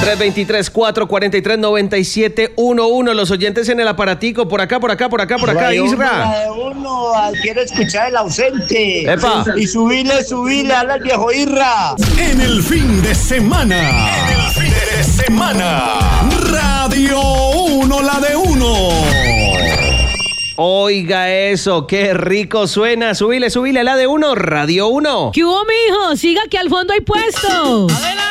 323-443-9711. Los oyentes en el aparatico. Por acá, Isra. Quiero escuchar el ausente. Epa. Y subile, habla el viejo Isra. En el fin de semana. Radio 1, la de 1. Oiga eso, qué rico suena. Subile, la de 1, Radio 1. ¿Qué hubo, mijo? Siga que al fondo hay puesto. ¡Adelante!